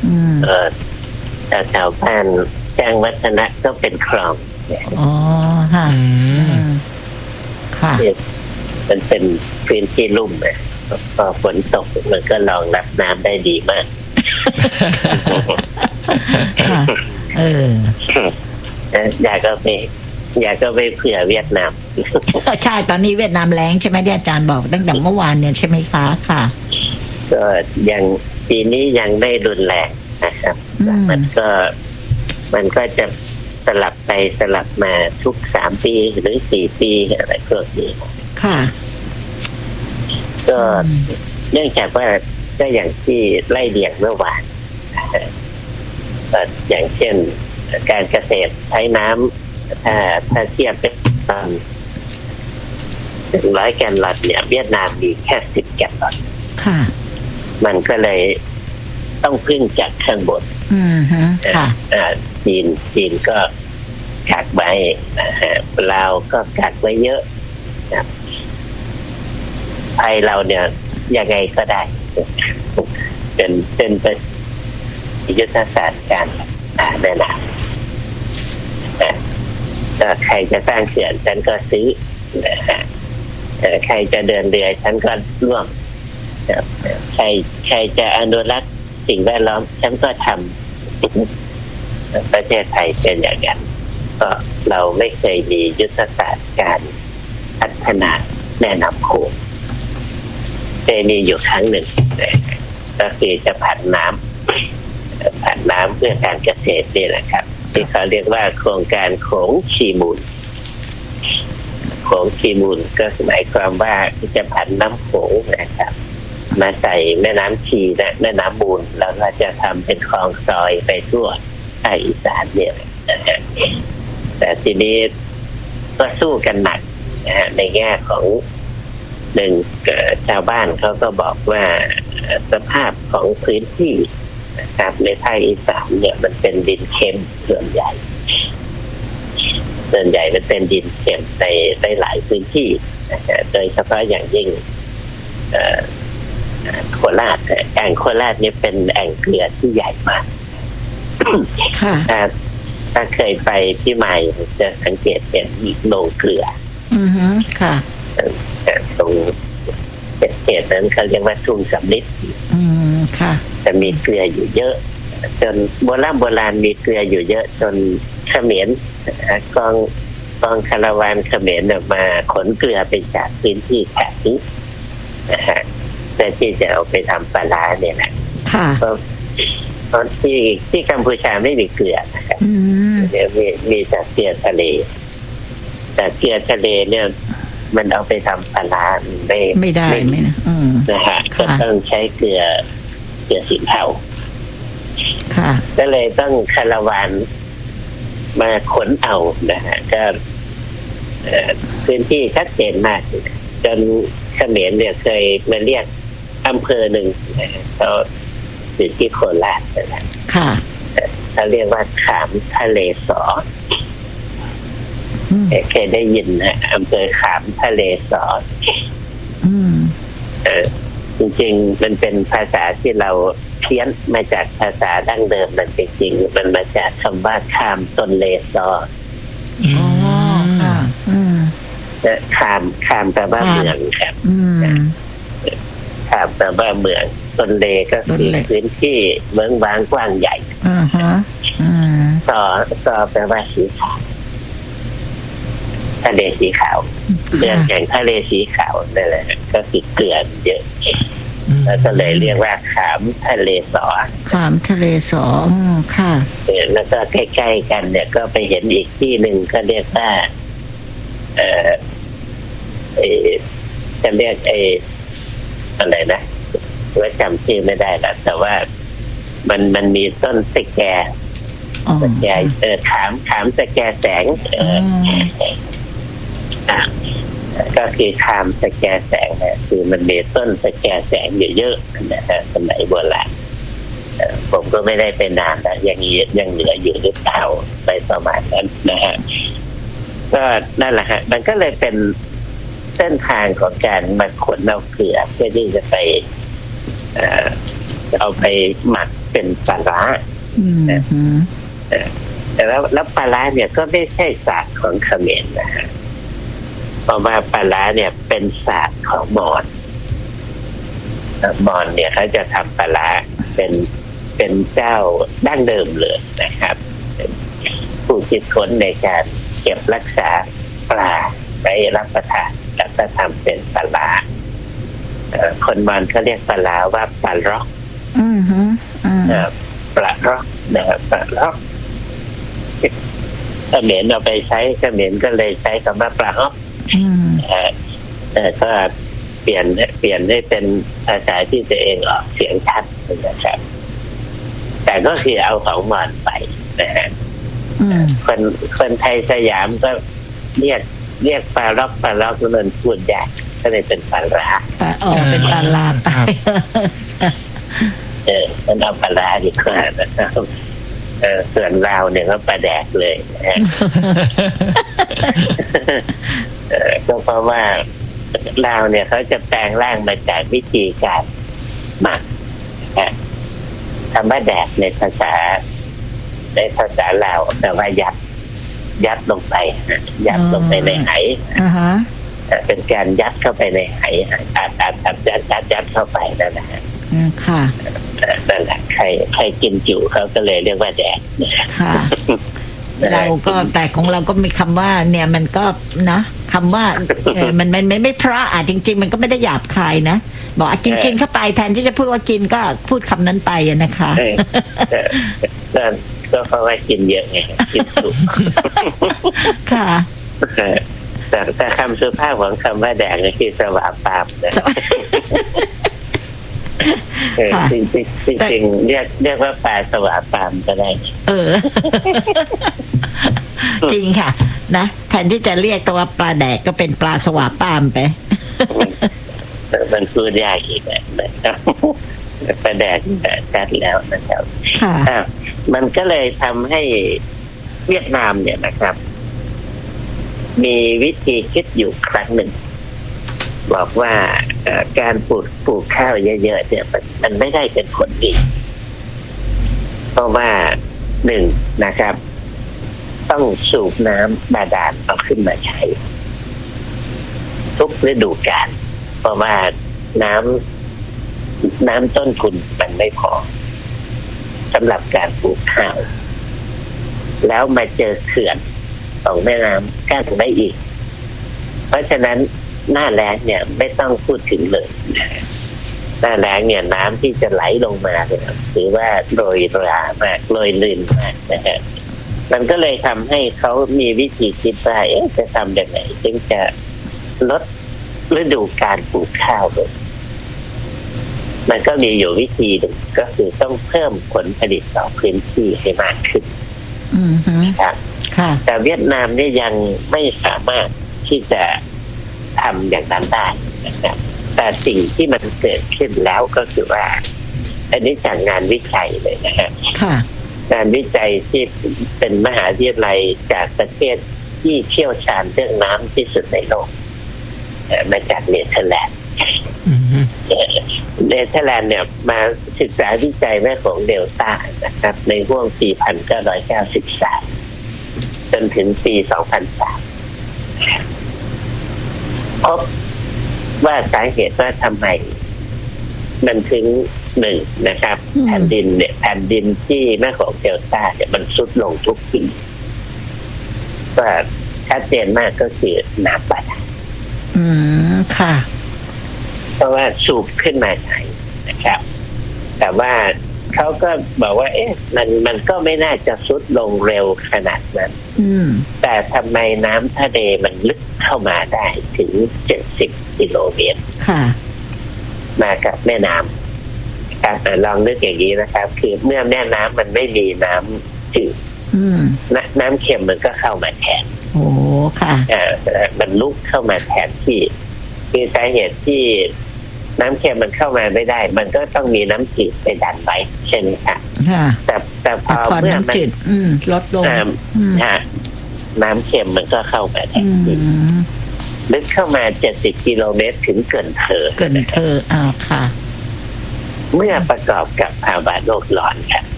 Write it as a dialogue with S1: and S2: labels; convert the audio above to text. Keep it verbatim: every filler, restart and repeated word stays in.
S1: เออแต่แถวบ้านแจ้งวัฒนะก็เป็นคลอง
S2: อ๋อค่ะค่ะ
S1: มันเป็นพื้นที่ลุ่มนะพอฝนตกมันก็รองรับน้ำได้ดีมาก
S2: เออ
S1: อยากก็ไปอยากก็ไปเผื่อเวียดนาม
S2: ใช่ตอนนี้เวียดนามแล้งใช่ไหมที่อาจารย์บอกตั้งแต่เมื่อวานเนี่ยใช่ไหมคะค่ะ
S1: ก็ยังปีนี้ยังไม่รุนแรงนะครับมันก็มันก็จะสลับไปสลับมาทุกสามปีหรือสี่ปีอะไรพวกนี้
S2: ค่ะ
S1: ก็เนื่องจากว่าก็อย่างที่ไล่เรียงเมื่อวานอย่างเช่นการเกษตรใช้น้ำถ้าถ้าเทียบเป็นตอนหนึ่งร้อยแกนลอนเนี่ยเวียดนามมีแค่สิบแกนลอน
S2: ค่ะ
S1: มันก็เลยต้องพึ่งจากข้างบน
S2: อืมฮะค่ะ
S1: จีนจีนก็กักไว้ลาวก็กักไว้เยอะนะไทยเราเนี่ยยังไงก็ได้เป็นเป็นเป็นยุทธศาสตร์การแน่นอนแต่ใครจะสร้างเขื่อนฉันก็ซื้อใครจะเดินเรือฉันก็ร่วมใครใครจะอนุรักษ์สิ่งแวดล้อมฉันก็ทำประเทศไทยเป็นอย่างนั้นก็เราไม่เคยมียุทธศาสตร์การพัฒนาแม่น้ำโขงเคยมีอยู่ครั้งหนึ่งก็คือจะผันน้ำผันน้ำเพื่อการเกษตรนี่แหละครับที่เขาเรียกว่าโครงการโขงชีมูลโขงชีมูลก็หมายความว่าจะผันน้ำโขงนะครับมาใส่แม่น้ำชีและแม่น้ำมูลแล้วก็จะทำเป็นคลองซอยไปทั่วภาคอีสานเนี่ยนะฮะแต่ทีนี้ก็สู้กันหนักนะฮะในแง่ของหนึ่งชาวบ้านเขาก็บอกว่าสภาพของพื้นที่นะครับในภาคอีสานเนี่ยมันเป็นดินเค็มส่วนใหญ่ส่วนใหญ่มันเป็นดินเค็มในในหลายพื้นที่นะฮะโดยเฉพาะอย่างยิ่งโคราชแอ่งโคราชนี่เป็นแอ่งเกลือที่ใหญ่มากถ้าถ้าเคยไปที่ใหม่จะสังเกตเห็นโรงเกลือ
S2: อือฮึค่ะ
S1: ตรงเขตนั้นเขาเรียกว่าทุ่งสำลิด
S2: อืมค่ะ
S1: จะมีเกลืออยู่เยอะจนโบราณโบราณมีเกลืออยู่เยอะจนเขมรกองกองคาราวานเขมรมาขนเกลือไปจากพื้นที่แถบนี้นะฮะเพื่อที่จะเอาไปทำปลาร้าเนี่ยแหละ
S2: ค่ะ
S1: ตอนที่ที่กัมพูชาไม่มีเกลือนะครับเดี๋ยวมีมีแต่เกลือทะเลแต่เกลือทะเลเนี่ยมันเอาไปทำปลาร้าไม่
S2: ไม่ได้ไม่นะ
S1: นะฮะก็ต้องใช้เกลือเกลือสีเทา
S2: ค่ะ
S1: ก็เลยต้องคาราวานมาขนเอานะฮะก็พื้นที่ชัดเจนมากจนเขมรเนี่ยเคยมาเรียกอำเภอหนึ่งเขาอยู่ที่โคราชนะ
S2: ค่ะ
S1: เขาเรียกว่าขามทะเลสอเคยได้ยินนะอำเภอขามทะเลสอเออจริงๆมันเป็นภาษาที่เราเพี้ยนมาจากภาษาดั้งเดิมมันจริงๆมันมาจากคำว่าข้ามต้นเลสอ
S2: อ๋อค่ะอืม
S1: ข้ามข้ามแปลว่าเมืองครับข้ามแปลว่าเมืองต้นเลก็คือพื้นที่เมืองบางกว้างใหญ่
S2: อ่าฮะอืม
S1: สอสอแปลว่าสีขาวทะเลสีขาวเรื่องแห่งทะเลสีขาวนั่นแหละก็คือเกลือเยอะแล้วก็เลยเรียกว่าขามทะเลสอ
S2: ขามทะเลสอค่ะ
S1: แล้วก็ใกล้ๆกันเนี่ยก็ไปเห็นอีกที่หนึ่งก็เรียกว่าเอ่อเอจะเรียกไอ้อะไรนะว่าจำชื่อไม่ได้แล้วแต่ว่ามันมันมีต้นสแกสแกเออขามขามสแกแสงเออก็คือขามสแกแสงนะคือมันมีต้นสแกแสงเยอะๆนะฮะสมัยโบราณผมก็ไม่ได้ไปนานแล้วยังยังเหลืออยู่หรือเปล่าไปประมาณนั้นนะฮะก็นั่นแหละฮะมันก็เลยเป็นเส้นทางของการมาขนเอาเกลือเพื่อที่จะไปเอ่อเอาไปหมักเเป็นปลาร้า
S2: อืมฮึ
S1: แต่แล้วแล้วปลาร้าเนี่ยก็ไม่ใช่ศาสตร์ของเขมรนะฮะเพราะว่าปลาร้าเนี่ยเป็นศาสตร์ของมอญมอญเนี่ยเขาจะทำปลาร้าเป็นเป็นเจ้าดั้งเดิมเลยนะครับเป็นผู้คิดค้นในการเก็บรักษาปลาไว้รับประทานแล้วก็ทำเป็นปลาร้าเอ่อคนมอญเขาเรียกปลาร้าว่าปลาร็อก
S2: อืมฮึอืม
S1: อ่าปลาร็อกนะครับปลาร็อกเขมรเอาไปใช้เขมรก็เลยใช้คำว่าปลาฮอก
S2: อืม
S1: เอ่อเอ่อก็เปลี่ยนเปลี่ยนให้เป็นภาษาที่ตัวเองออกเสียงชัดนะครับแต่ก็คือเอาของมอญไปนะฮะ
S2: อืม
S1: คนคนไทยสยามก็เรียกเรียกปลาร็อกปลาร็อกมันพูดยากก็เลยเป็นปลาร้า
S2: ปลาอ๋อเป็นปลาลาไป
S1: เออมันเอาปลาร้าดีกว่านะครับเออส่วนเราเนี่ยก็ปลาแดกเลยนะฮะ เออก็เพราะว่าลาวเนี่ยเขาจะแปลงร่างมาจากวิธีการหมักนะคำว่าแดกในภาษาในภาษาลาวแต่ว่ายัดยัดลงไปนะยัดลงไปในไห
S2: อ่าฮะ
S1: นะเป็นการยัดเข้าไปในไหอัดอัดอัดอัดยัดยัดยัดเข้าไปนั่นแหละฮะ
S2: อืมค่ะ
S1: เออนั่นแหละใครใครกินจิ๋วเขาก็เลยเรียกว่าแดกนะ
S2: ค่ะ เราก็แต่ของเราก็มีคำว่า เนี่ยมันก็นะคำว่าเออมันมันมันไม่เพราะอ่ะจริง ๆ มันก็ไม่ได้หยาบคายนะบอกอ่ะกินกินเข้าไปแทนที่จะพูดว่ากินก็พูดคำนั้นไปอะนะคะ
S1: เออเออก็เพราะว่ากินเยอะไงกินสุก
S2: ค่ะ
S1: แต่แต่คำสุภาพของคำว่าแดกก็คือสวาปามนะเออ
S2: ค่ะ
S1: จริงจริงจริงจริงเรียกเรียกว่าปลาสวาปามก็ได้
S2: เออ จริงค่ะ นะแทนที่จะเรียกตัวปลาแดกก็เป็นปลาสวาปามไป
S1: มันพูดยากอีกนะครับปลาแดกชัดแล้วนะครับ
S2: ค่ะ
S1: อ่ะมันก็เลยทำให้เวียดนามเนี่ยนะครับ มีวิธีคิดอยู่ครั้งหนึ่ง บอกว่าเอ่อการปลูกปลูกข้าวเยอะๆเนี่ยมันมันไม่ได้เป็นผลดี เพราะว่าหนึ่งนะครับ ต้องสูบน้ำบาดาลเอาขึ้นมาใช้ ทุกฤดูกาลเพราะว่าน้ำน้ำต้นทุนมันไม่พอสำหรับการปลูกข้าว แล้วมาเจอเขื่อนของแม่น้ำกั้นไว้อีก เพราะฉะนั้นหน้าแล้งเนี่ยไม่ต้องพูดถึงเลยหน้าแล้งเนี่ยน้ำที่จะไหลลงมาเนี่ยถือว่าโรยรามากโรยลื่นมากนะฮะมันก็เลยทำให้เขามีวิธีคิดว่าเอ๊ะจะทำยังไงจึงจะลดฤดูการปลูกข้าวลงมันก็มีอยู่วิธีหนึ่งก็คือต้องเพิ่มผลผลิตต่อพื้นที่ให้มากขึ้น
S2: อืมฮึ
S1: ครับ
S2: ค่ะ
S1: แต่เวียดนามเนี่ยยังไม่สามารถที่จะทำอย่างนั้นได้นะครับแต่สิ่งที่มันเกิดขึ้นแล้วก็คือว่า อันนี้จากงานวิจัยเลยนะฮะ
S2: ค่ะ
S1: งานวิจัยที่เป็นมหาวิทยาลัยจากประเทศที่เชี่ยวชาญเรื่องน้ำที่สุดในโลกเอ่อมาจากเนเธอร์แลนด์
S3: อืม
S1: เอ่อเนเธอร์แลนด์เนี่ยมาศึกษาวิจัยแม่ของเดลต้านะครับ ในห่วงปี หนึ่งพันเก้าร้อยเก้าสิบสาม จนถึงปี สองพันสาม พบว่าสาเหตุว่าทำไมมันถึงหนึ่งนะครับ
S2: อืม
S1: แผ่นดินเนี่ยแผ่นดินที่แม่ของเดลต้าเนี่ยมันทรุดลงทุกปีก็ชัดเจนมากก็คือน้ำบาดาล
S2: อืมค่ะ
S1: เพราะว่าสูบขึ้นมาใช้นะครับ แต่ว่าเขาก็บอกว่า เอ๊ะมันมันก็ไม่น่าจะทรุดลงเร็วขนาดนั้น
S2: อืม
S1: แต่ทำไมน้ำทะเลมันลึกเข้ามาได้ถึงเจ็ดสิบกิโลเมตร
S2: ค่ะ
S1: มากับแม่น้ำครับอ่ะลองนึกอย่างนี้นะครับ คือเมื่อแม่น้ำมันไม่มีน้ำจืด
S2: อืม
S1: น้ำน้ำเค็มมันก็เข้ามาแทน
S2: โอ้ค่ะ
S1: อ่ามันลุกเข้ามาแทนที่คือสาเหตุที่น้ำเค็มมันเข้ามาไม่ได้ มันก็ต้องมีน้ำจืดไปดันไว้ใช่ไหมครับ
S2: ค่ะ
S1: แต่แต่พ
S2: แต่
S1: อ
S2: พอ
S1: เมื่อมัน
S2: น้ำจืดอืม ลดลง
S1: อ่า
S2: อืม
S1: อ่าน้ำเค็มมันก็เข้ามาแท
S2: อื
S1: นที่
S2: ม
S1: ลึกเข้ามาเจ็ดสิบกิโลเมตรถึงเกินเธอ
S2: เกินเธออ่าค่ะ
S1: เมื่อประกอบกับภาวะโลกร้อนค่ะ